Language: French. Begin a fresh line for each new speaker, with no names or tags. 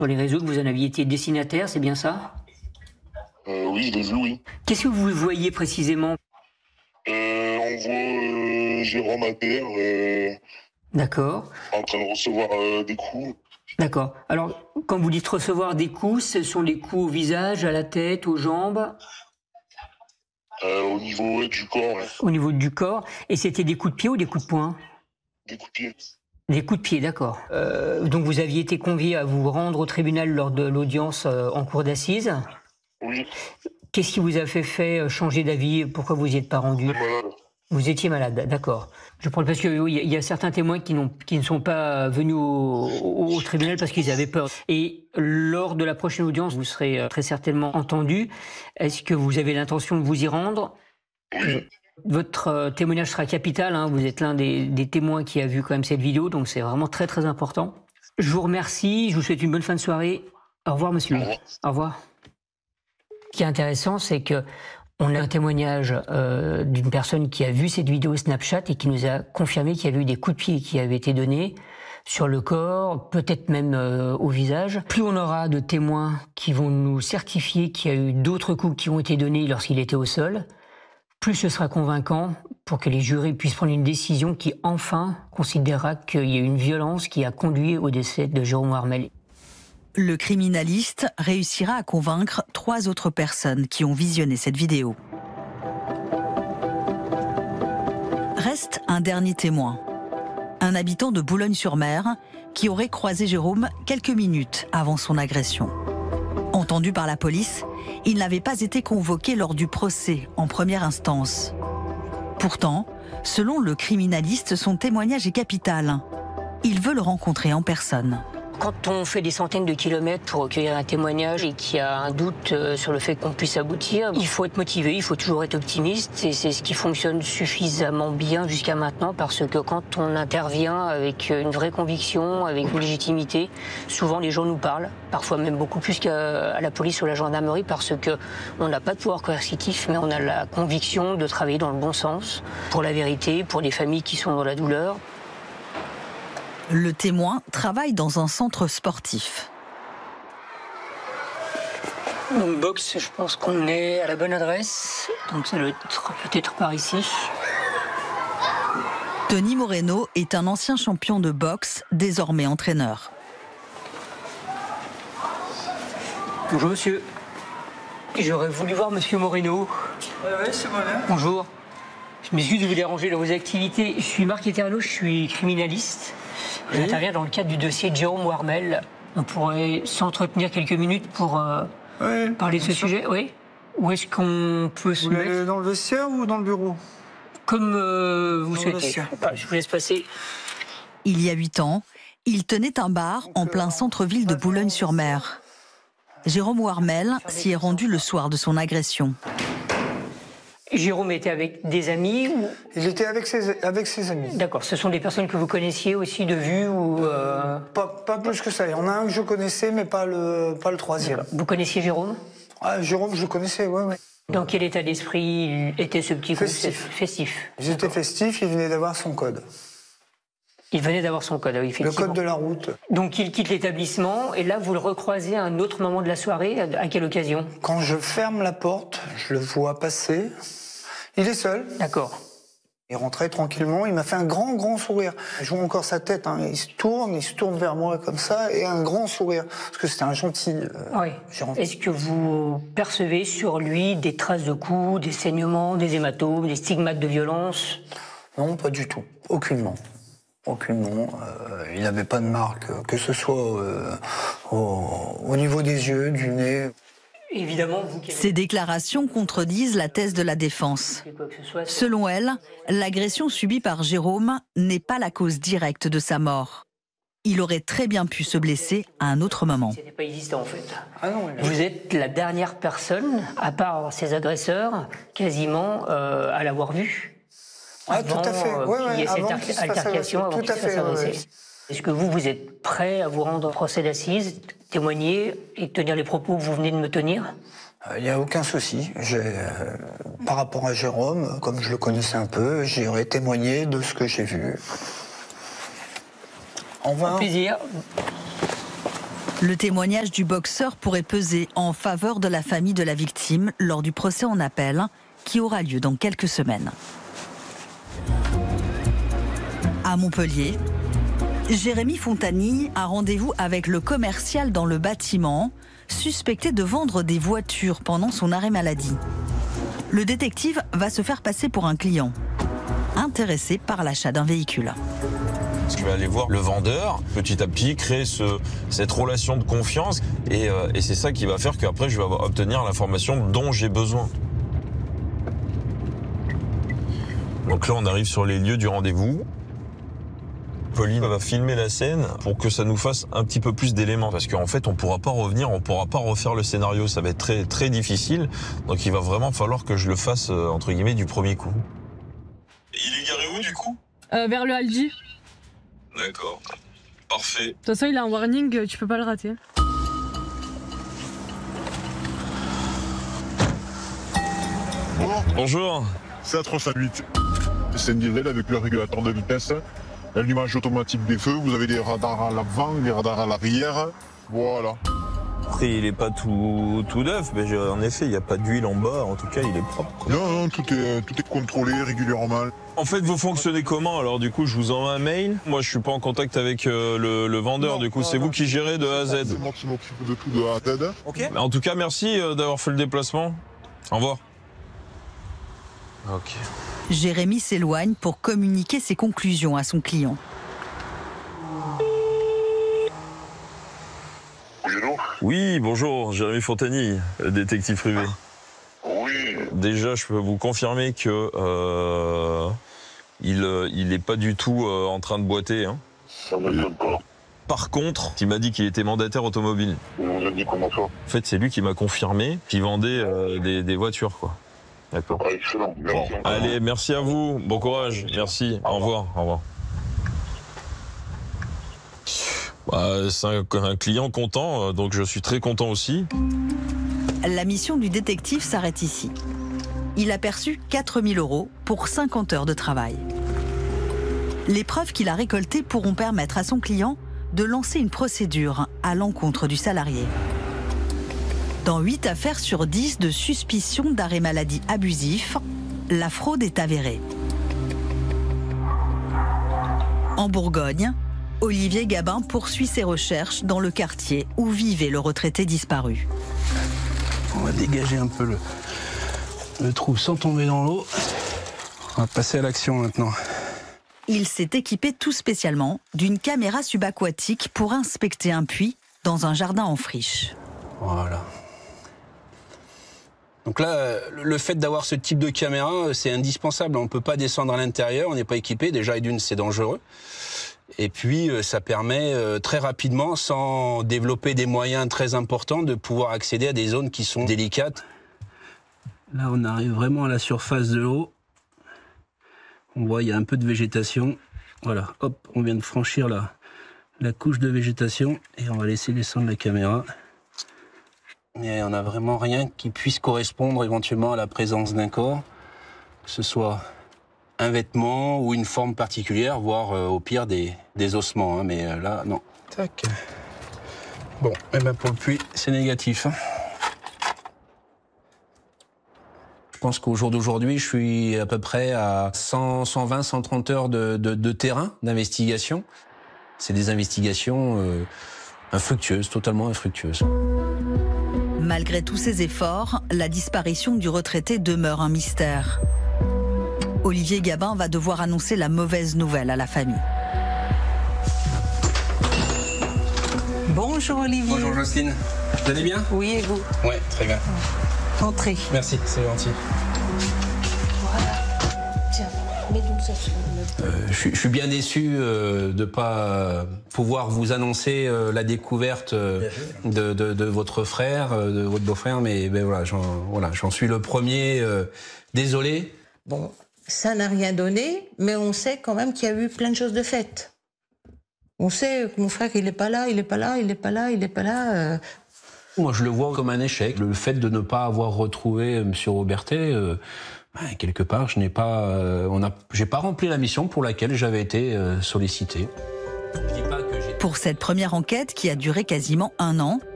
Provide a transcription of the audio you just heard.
sur les réseaux que vous en aviez été destinataire, c'est bien ça?
Oui, je l'ai vu, oui.
Qu'est-ce que vous voyez précisément?
On voit Jérôme à terre
D'accord.
en train de recevoir des coups.
D'accord. Alors, quand vous dites recevoir des coups, ce sont des coups au visage, à la tête, aux jambes?
Au niveau du corps, là.
Au niveau du corps. Et c'était des coups de pied ou des coups de poing?
Des coups de pied.
Des coups de pied, d'accord. Donc vous aviez été convié à vous rendre au tribunal lors de l'audience en cour d'assises.
Oui,
Qu'est-ce qui vous a fait changer d'avis? Pourquoi vous n'y êtes pas rendu?
j'étais malade.
Vous étiez malade, d'accord. Je prends parce qu'il y a certains témoins qui ne sont pas venus au tribunal parce qu'ils avaient peur. Et lors de la prochaine audience, vous serez très certainement entendu. Est-ce que vous avez l'intention de vous y rendre?
Oui.
Votre témoignage sera capital, hein. Vous êtes l'un des témoins qui a vu quand même cette vidéo, donc c'est vraiment très très important. Je vous remercie, je vous souhaite une bonne fin de soirée. Au revoir, monsieur.
Au revoir.
Au revoir. Ce qui est intéressant, c'est que on a un témoignage d'une personne qui a vu cette vidéo Snapchat et qui nous a confirmé qu'il y avait eu des coups de pied qui avaient été donnés sur le corps, peut-être même au visage. Plus on aura de témoins qui vont nous certifier qu'il y a eu d'autres coups qui ont été donnés lorsqu'il était au sol, plus ce sera convaincant pour que les jurys puissent prendre une décision qui, enfin, considérera qu'il y a eu une violence qui a conduit au décès de Jérôme Warmel.
Le criminaliste réussira à convaincre 3 autres personnes qui ont visionné cette vidéo. Reste un dernier témoin. Un habitant de Boulogne-sur-Mer qui aurait croisé Jérôme quelques minutes avant son agression. Entendu par la police, il n'avait pas été convoqué lors du procès en première instance. Pourtant, selon le criminaliste, son témoignage est capital. Il veut le rencontrer en personne.
Quand on fait des centaines de kilomètres pour recueillir un témoignage et qu'il y a un doute sur le fait qu'on puisse aboutir, il faut être motivé, il faut toujours être optimiste et c'est ce qui fonctionne suffisamment bien jusqu'à maintenant parce que quand on intervient avec une vraie conviction, avec une légitimité, souvent les gens nous parlent, parfois même beaucoup plus qu'à la police ou la gendarmerie parce qu'on n'a pas de pouvoir coercitif mais on a la conviction de travailler dans le bon sens, pour la vérité, pour les familles qui sont dans la douleur.
Le témoin travaille dans un centre sportif.
Donc boxe, je pense qu'on est à la bonne adresse. Donc ça doit être peut-être par ici.
Tony Moreno est un ancien champion de boxe, désormais entraîneur.
Bonjour monsieur. J'aurais voulu voir monsieur Moreno.
Oui, c'est moi-même.
Bonjour. Je m'excuse de vous déranger dans vos activités. Je suis Marc Eterno, je suis criminaliste. J'interviens dans le cadre du dossier de Jérôme Warmel. On pourrait s'entretenir quelques minutes pour parler de ce sujet, oui? Où est-ce qu'on peut se mettre?
Dans le vestiaire ou dans le bureau?
Comme vous souhaitez.
vestiaire.
Je vous laisse passer.
Il y a 8 ans, il tenait un bar en plein centre-ville de Boulogne-sur-Mer. Jérôme Warmel s'y est rendu le soir de son agression.
Jérôme était avec des amis ou...
Il était avec ses amis.
D'accord, ce sont des personnes que vous connaissiez aussi de vue ou...
Pas plus que ça. Il y en a un que je connaissais, mais pas le troisième.
Vous connaissiez Jérôme?
Jérôme, je le connaissais, oui.
Dans quel état d'esprit était ce petit groupe?
Festif. Ils étaient festifs, il venait d'avoir son code.
Il venait d'avoir son code, oui, effectivement.
Le code de la route.
Donc il quitte l'établissement et là vous le recroisez à un autre moment de la soirée. À quelle occasion?
Quand je ferme la porte, je le vois passer. Il est seul.
D'accord.
Il rentrait tranquillement, il m'a fait un grand sourire. Je vois encore sa tête, hein. Il se tourne vers moi comme ça, et un grand sourire. Parce que c'était un gentil...
Oui. Est-ce que vous percevez sur lui des traces de coups, des saignements, des hématomes, des stigmates de violence?
Non, pas du tout. Aucunement. Il n'avait pas de marque, que ce soit au niveau des yeux, du nez.
Évidemment,
Ces déclarations contredisent la thèse de la défense. Selon elle, l'agression subie par Jérôme n'est pas la cause directe de sa mort. Il aurait très bien pu se blesser à un autre moment.
C'était pas existant en fait.
Ah non,
Vous êtes la dernière personne, à part ses agresseurs, quasiment à l'avoir vu.
Tout à fait.
Il y a cette altercation avant qu'il se fasse agresser. Est-ce que vous êtes prêt à vous rendre au procès d'assises, témoigner et tenir les propos que vous venez de me tenir?
Il n'y a aucun souci. Par rapport à Jérôme, comme je le connaissais un peu, j'aurais témoigné de ce que j'ai vu.
Au plaisir.
Le témoignage du boxeur pourrait peser en faveur de la famille de la victime lors du procès en appel qui aura lieu dans quelques semaines. À Montpellier, Jérémy Fontanille a rendez-vous avec le commercial dans le bâtiment, suspecté de vendre des voitures pendant son arrêt maladie. Le détective va se faire passer pour un client, intéressé par l'achat d'un véhicule.
Je vais aller voir le vendeur, petit à petit, créer cette relation de confiance. Et c'est ça qui va faire qu'après, je vais obtenir l'information dont j'ai besoin. Donc là, on arrive sur les lieux du rendez-vous. Pauline va filmer la scène pour que ça nous fasse un petit peu plus d'éléments. Parce qu'en fait, on ne pourra pas revenir, on ne pourra pas refaire le scénario. Ça va être très, très difficile. Donc il va vraiment falloir que je le fasse, entre guillemets, du premier coup. Il est garé où, du coup ?
Vers le Aldi.
D'accord. Parfait.
De toute façon, il a un warning, tu peux pas le rater.
Bonjour.
C'est la 308. C'est une diesel avec le régulateur de vitesse, l'allumage automatique des feux, vous avez des radars à l'avant, des radars à l'arrière. Voilà.
Après, il n'est pas tout neuf, mais en effet, il n'y a pas d'huile en bas. En tout cas, il est propre, quoi.
Non, tout est contrôlé régulièrement.
En fait, vous fonctionnez comment? Alors, du coup, je vous envoie un mail. Moi, je suis pas en contact avec le vendeur. Du coup, c'est vous qui gérez de A à Z.
C'est moi qui m'occupe de tout de A à Z.
Ok. Mais en tout cas, merci d'avoir fait le déplacement. Au revoir. Ok.
Jérémy s'éloigne pour communiquer ses conclusions à son client.
Oui, allô ?
Oui, bonjour, Jérémy Fontanille, détective privé.
Oui.
Déjà, je peux vous confirmer que il n'est pas du tout en train de boiter. Hein.
Ça ne m'étonne pas.
Par contre, il m'a dit qu'il était mandataire automobile.
Il vous a dit comment ça ?
En fait, c'est lui qui m'a confirmé qu'il vendait des voitures, quoi. D'accord.
Ah, excellent. Merci.
Bon, allez, merci à vous. Bon courage. Merci. Au revoir. Au revoir. Bah, c'est un client content, donc je suis très content aussi.
La mission du détective s'arrête ici. Il a perçu 4 000 € pour 50 heures de travail. Les preuves qu'il a récoltées pourront permettre à son client de lancer une procédure à l'encontre du salarié. Dans 8 affaires sur 10 de suspicion d'arrêt maladie abusif, la fraude est avérée. En Bourgogne, Olivier Gabin poursuit ses recherches dans le quartier où vivait le retraité disparu.
On va dégager un peu le trou sans tomber dans l'eau. On va passer à l'action maintenant.
Il s'est équipé tout spécialement d'une caméra subaquatique pour inspecter un puits dans un jardin en friche.
Voilà. Donc là, le fait d'avoir ce type de caméra, c'est indispensable. On ne peut pas descendre à l'intérieur, on n'est pas équipé. Déjà, et d'une, c'est dangereux. Et puis, ça permet très rapidement, sans développer des moyens très importants, de pouvoir accéder à des zones qui sont délicates. Là, on arrive vraiment à la surface de l'eau. On voit, il y a un peu de végétation. Voilà, hop, on vient de franchir la couche de végétation et on va laisser descendre la caméra. Et on n'a vraiment rien qui puisse correspondre éventuellement à la présence d'un corps, que ce soit un vêtement ou une forme particulière, voire au pire des ossements. Hein, mais là, non. Tac. Bon, et ben pour le puits, c'est négatif. Hein. Je pense qu'au jour d'aujourd'hui, je suis à peu près à 100, 120, 130 heures de terrain, d'investigation. C'est des investigations infructueuses, totalement infructueuses.
Malgré tous ces efforts, la disparition du retraité demeure un mystère. Olivier Gabin va devoir annoncer la mauvaise nouvelle à la famille.
Bonjour Olivier.
Bonjour Jocelyne. Vous allez bien?
Oui, et vous?
Oui, très bien.
Entrez.
Merci, c'est gentil.
Tiens, mets donc ça sur le...
Je suis bien déçu de ne pas pouvoir vous annoncer la découverte de votre frère, de votre beau-frère, mais ben voilà, j'en suis le premier. Désolé.
Bon, ça n'a rien donné, mais on sait quand même qu'il y a eu plein de choses de faites. On sait que mon frère, il n'est pas là, il n'est pas là, il n'est pas là, il n'est pas là.
Moi, je le vois comme un échec. Le fait de ne pas avoir retrouvé M. Robertet, quelque part, j'ai pas rempli la mission pour laquelle j'avais été sollicité. Je dis pas que j'étais
Pour cette première enquête qui a duré quasiment 1 an,